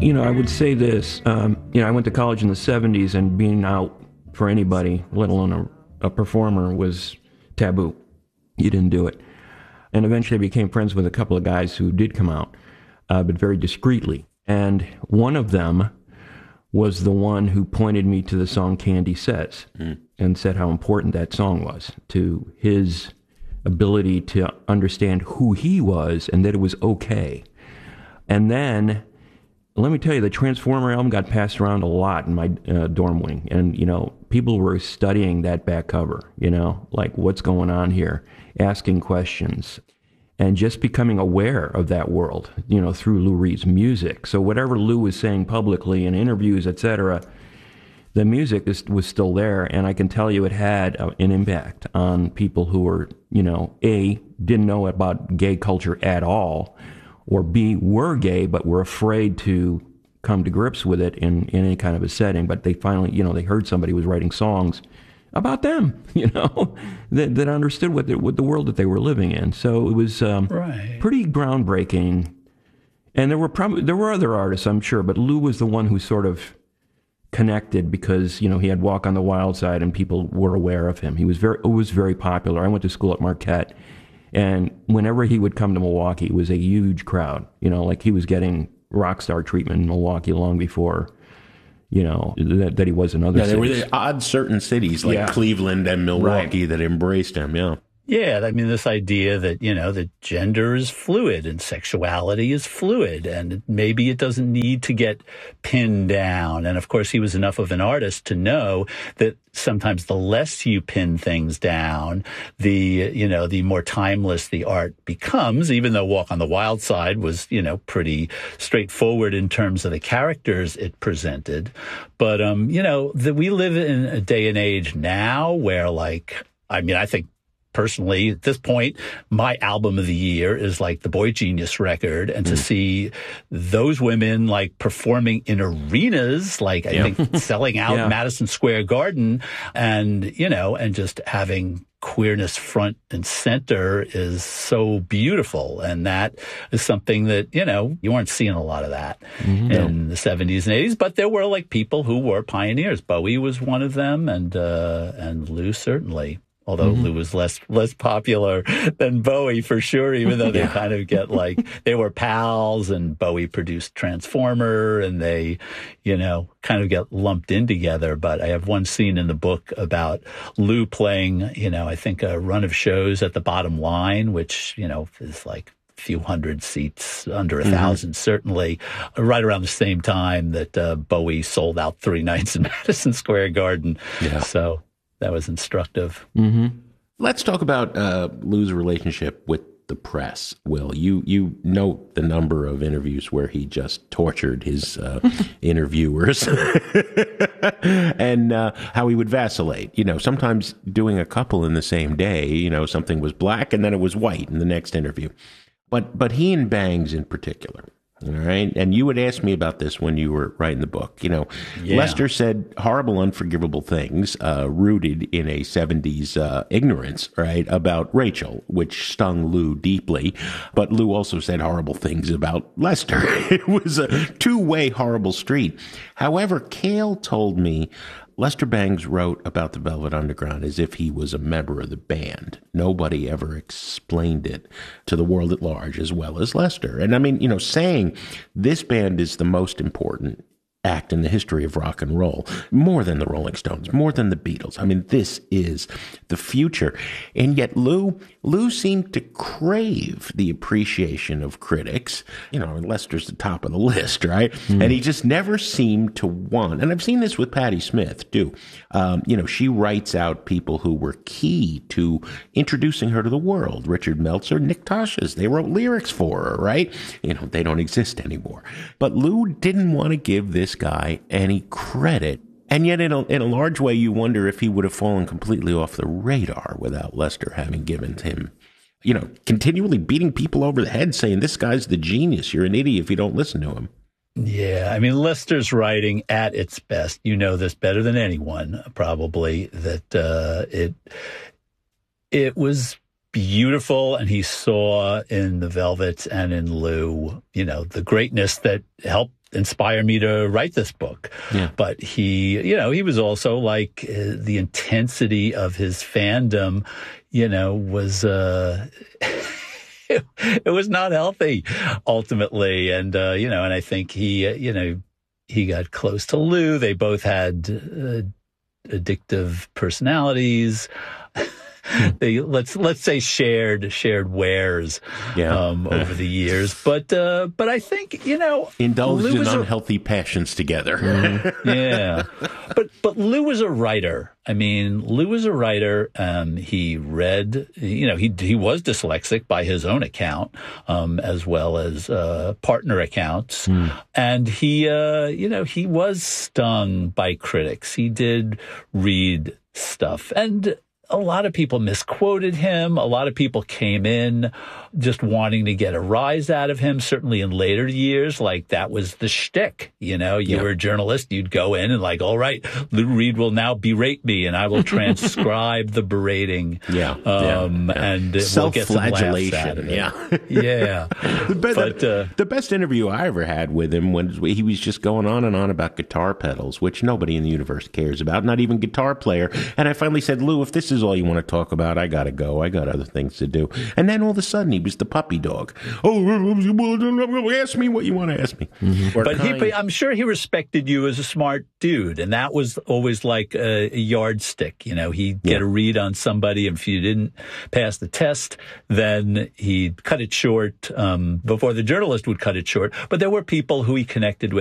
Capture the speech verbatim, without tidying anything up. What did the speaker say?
You know, I would say this. Um, you know, I went to college in the seventies, and being out for anybody, let alone a, a performer, was taboo. You didn't do it. And eventually I became friends with a couple of guys who did come out, uh, but very discreetly. And one of them was the one who pointed me to the song Candy Says, mm. and said how important that song was to his ability to understand who he was and that it was okay. And then, let me tell you, the Transformer album got passed around a lot in my uh, dorm wing. And, you know, people were studying that back cover, you know, like what's going on here, asking questions, and just becoming aware of that world, you know, through Lou Reed's music. So whatever Lou was saying publicly in interviews, et cetera, the music is, was still there. And I can tell you it had uh, an impact on people who were, you know, A, didn't know about gay culture at all, or B, were gay but were afraid to come to grips with it in, in any kind of a setting. But they finally, you know, they heard somebody was writing songs about them, you know, that, that understood what the, what the world that they were living in. So it was um, right. pretty groundbreaking. And there were probably there were other artists, I'm sure, but Lou was the one who sort of connected because, you know, he had Walk on the Wild Side and people were aware of him. He was very, it was very popular. I went to school at Marquette, and whenever he would come to Milwaukee, it was a huge crowd. You know, like he was getting rock star treatment in Milwaukee long before, you know, that, that he was in other yeah, cities. There were the odd certain cities like yeah. Cleveland and Milwaukee right. that embraced him, yeah. Yeah, I mean, this idea that, you know, that gender is fluid and sexuality is fluid, and maybe it doesn't need to get pinned down. And of course, he was enough of an artist to know that sometimes the less you pin things down, the, you know, the more timeless the art becomes, even though Walk on the Wild Side was, you know, pretty straightforward in terms of the characters it presented. But, um, you know, that we live in a day and age now where, like, I mean, I think, personally, at this point, my album of the year is like the Boy Genius record. And mm. to see those women like performing in arenas, like I yeah. think selling out yeah. Madison Square Garden, and, you know, and just having queerness front and center is so beautiful. And that is something that, you know, you weren't seeing a lot of that mm-hmm. in the seventies and eighties, but there were like people who were pioneers. Bowie was one of them, and, uh, and Lou certainly. Although mm-hmm. Lou was less less popular than Bowie for sure, even though they yeah. kind of get like, they were pals, and Bowie produced Transformer, and they, you know, kind of get lumped in together. But I have one scene in the book about Lou playing, you know, I think a run of shows at the Bottom Line, which, you know, is like a few hundred seats, under a mm-hmm. thousand, certainly, right around the same time that uh, Bowie sold out three nights in Madison Square Garden. Yeah. So that was instructive. Mm-hmm. Let's talk about uh, Lou's relationship with the press. Will, you you note the number of interviews where he just tortured his uh, interviewers and uh, how he would vacillate. You know, sometimes doing a couple in the same day, you know, something was black and then it was white in the next interview. But, but he and Bangs in particular. All right. And you would ask me about this when you were writing the book. You know, yeah. Lester said horrible, unforgivable things uh, rooted in a seventies uh, ignorance, right, about Rachel, which stung Lou deeply. But Lou also said horrible things about Lester. It was a two-way horrible street. However, Cale told me Lester Bangs wrote about the Velvet Underground as if he was a member of the band. Nobody ever explained it to the world at large as well as Lester. And I mean, you know, saying this band is the most important act in the history of rock and roll, more than the Rolling Stones, more than the Beatles. I mean, this is the future. And yet Lou, Lou seemed to crave the appreciation of critics. You know, Lester's the top of the list, right? Mm. And he just never seemed to want, and I've seen this with Patti Smith too. Um, you know, she writes out people who were key to introducing her to the world. Richard Meltzer, Nick Tosches, they wrote lyrics for her, right? You know, they don't exist anymore. But Lou didn't want to give this guy any credit. And yet, in a, in a large way, you wonder if he would have fallen completely off the radar without Lester having given him, you know, continually beating people over the head, saying, this guy's the genius. You're an idiot if you don't listen to him. Yeah, I mean, Lester's writing at its best. You know this better than anyone, probably, that uh, it it was beautiful, and he saw in the Velvets and in Lou, you know, the greatness that helped inspire me to write this book. Yeah. But he, you know, he was also like uh, the intensity of his fandom, you know, was, uh, it, it was not healthy ultimately. And, uh, you know, and I think he, uh, you know, he got close to Lou. They both had uh, addictive personalities. They let's let's say shared shared wares yeah. um, over the years, but uh, but I think you know indulged Lou in a, unhealthy passions together. Mm-hmm. yeah, but but Lou was a writer. I mean, Lou was a writer. Um, he read, you know, he he was dyslexic by his own account, um, as well as uh, partner accounts, mm. and he, uh, you know, he was stung by critics. He did read stuff, and a lot of people misquoted him. A lot of people came in just wanting to get a rise out of him, certainly in later years. Like, that was the shtick. You know, you yeah. were a journalist. You'd go in and like, all right, Lou Reed will now berate me and I will transcribe the berating. Yeah. Um, yeah, yeah. And we'll get some laughs out of it. Yeah. yeah. The, be- but, the, uh, the best interview I ever had with him was he was just going on and on about guitar pedals, which nobody in the universe cares about, not even guitar player. And I finally said, Lou, if this is all you want to talk about, I got to go. I got other things to do. And then all of a sudden, he was the puppy dog. Oh, ask me what you want to ask me. Mm-hmm. But he, I'm sure he respected you as a smart dude. And that was always like a, a yardstick. You know, he'd get yeah. a read on somebody. And if you didn't pass the test, then he'd cut it short um, before the journalist would cut it short. But there were people who he connected with